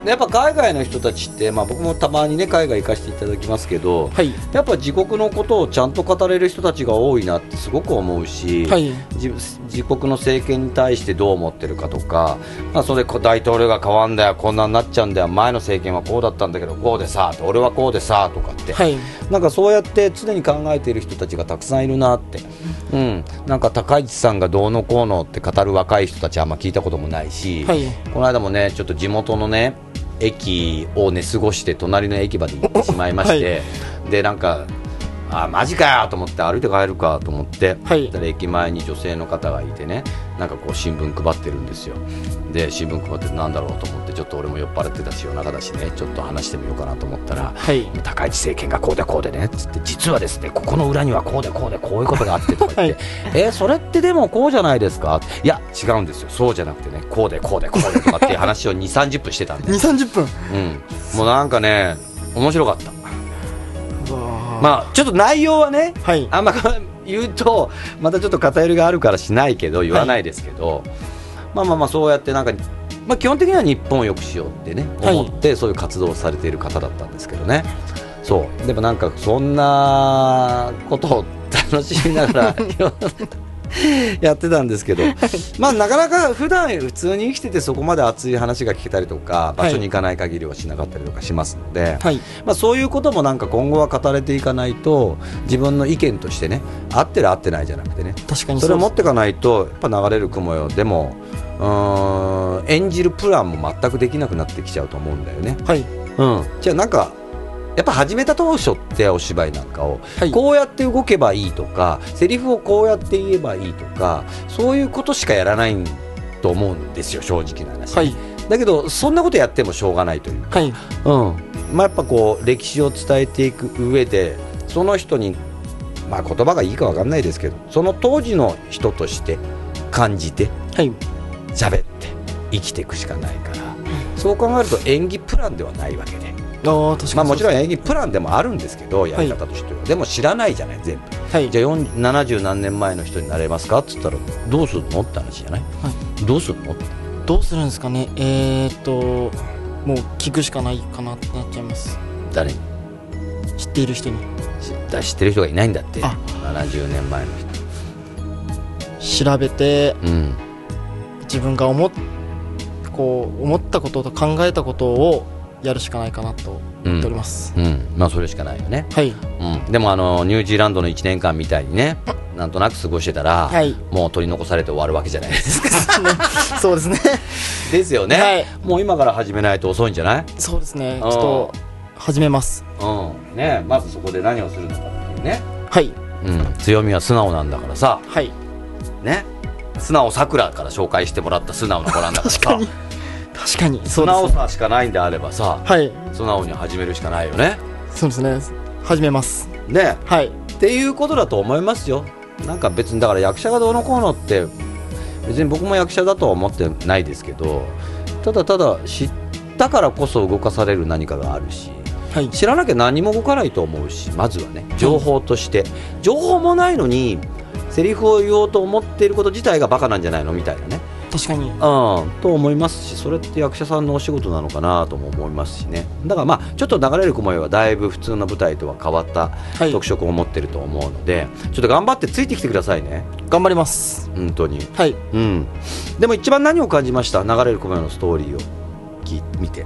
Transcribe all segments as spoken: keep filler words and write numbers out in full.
やっぱ海外の人たちって、まあ、僕もたまにね海外行かせていただきますけど、はい、やっぱ自国のことをちゃんと語れる人たちが多いなってすごく思うし、はい、自, 自国の政権に対してどう思ってるかとか、まあ、それで大統領が変わんだよこんなになっちゃうんだよ前の政権はこうだったんだけどこうでさ俺はこうでさとかって、はい、なんかそうやって常に考えている人たちがたくさんいるなって、うん、なんか高市さんがどうのこうのって語る若い人たちはあんま聞いたこともないし、はい、この間もねちょっと地元のね駅を寝過ごして隣の駅まで行ってしまいまして、はい、でなんかあマジかよと思って歩いて帰るかと思って、はい、駅前に女性の方がいてねなんかこう新聞配ってるんですよ。で新聞配ってなんだろうと思ってちょっと俺も酔っ払ってたし夜中だしねちょっと話してみようかなと思ったら、はい、高市政権がこうでこうでねつって実はですねここの裏にはこうでこうでこういうことがあってとか言って、はい、えー、それってでもこうじゃないですかいや違うんですよそうじゃなくてねこうでこうでこうでとかっていう話をにじゅう、さんじゅっぷんしてたんでにじゅう、さんじゅっぷん、 うん、もうなんかね面白かった。まあちょっと内容はね、はい、あんま言うとまたちょっと偏りがあるからしないけど言わないですけど、はい、まあまあまあそうやってなんか、まあ、基本的には日本を良くしようってね思ってそういう活動をされている方だったんですけどね。そうでもなんかそんなことを楽しみながらやってたんですけど、まあなかなか普段普通に生きててそこまで熱い話が聞けたりとか場所に行かない限りはしなかったりとかしますので、はい、まあ、そういうこともなんか今後は語れていかないと自分の意見としてね合ってる合ってないじゃなくてね確かに そ, それを持っていかないとやっぱ流れる雲よでもうーん演じるプランも全くできなくなってきちゃうと思うんだよね、はい、うん、じゃあなんかやっぱ始めた当初ってお芝居なんかを、はい、こうやって動けばいいとかセリフをこうやって言えばいいとかそういうことしかやらないと思うんですよ正直な話、はい、だけどそんなことやってもしょうがないというか、はい、うんまあ、やっぱこう歴史を伝えていく上でその人に、まあ、言葉がいいか分かんないですけどその当時の人として感じて、はい、喋って生きていくしかないから、うん、そう考えると演技プランではないわけね。あまあ、もちろん演技プランでもあるんですけどやり方としては、はい、でも知らないじゃない全部、はい、じゃあななじゅう何年前の人になれますかって言ったらどうするのって話じゃない、はい、どうするのどうするんですかねえーっともう聞くしかないかなってなっちゃいます。 誰に知っている人に知ってる人がいないんだってななじゅうねんまえの人調べて、うん、自分が思っ、こう思ったことと考えたことをやるしかないかなと思っております、 うんうん、まあそれしかないよね、はい、うん、でもあのニュージーランドのいちねんかんみたいにねなんとなく過ごしてたら、はい、もう取り残されて終わるわけじゃないですかそうですねですよね、はい、もう今から始めないと遅いんじゃない？ そうですね、ちょっと始めます、 うんね、まずそこで何をするのかっていうね、はい、うん、強みは素直なんだからさ、はいね、素直さくらから紹介してもらった素直な子なんだからさ確かに確かに素直さしかないんであればさ、はい、素直に始めるしかないよね。 そうですね始めますね、はい、っていうことだと思いますよ。なんか別にだから役者がどうのこうのって別に僕も役者だとは思ってないですけどただただ知ったからこそ動かされる何かがあるし、はい、知らなきゃ何も動かないと思うしまずはね情報として、はい、情報もないのにセリフを言おうと思っていること自体がバカなんじゃないのみたいなね確かに、うん、 と思いますしそれって役者さんのお仕事なのかなとも思いますしね。だからまあちょっと流れる雲よはだいぶ普通の舞台とは変わった特色を持ってると思うので、はい、ちょっと頑張ってついてきてくださいね。 頑張ります本当に、はい、うん、でも一番何を感じました？流れる雲よのストーリーを見て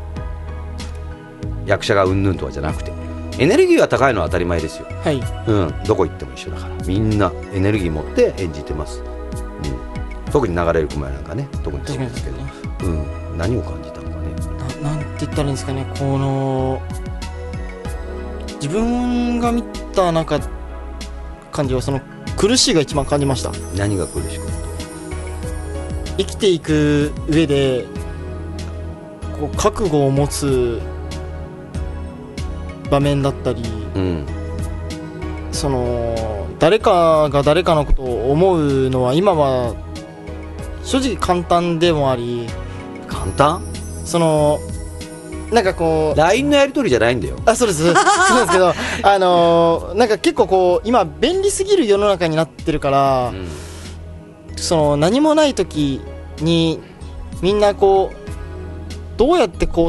役者がうんぬんとはじゃなくてエネルギーが高いのは当たり前ですよ、はい、うん、どこ行っても一緒だからみんなエネルギー持って演じてます、うん、特に流れる雲やなんかね特にそうですけど、うん、何を感じたのかねな, なんて言ったらいいんですかねこの自分が見たなんか感じはその苦しいが一番感じました。 何が苦しく生きていく上でこう覚悟を持つ場面だったり、うん、その誰かが誰かのことを思うのは今は正直簡単でもあり簡単そのなんかこうライン のやり取りじゃないんだよ。 あそうですそうですけどあのー、なんか結構こう今便利すぎる世の中になってるから、うん、その何もない時にみんなこうどうやってこう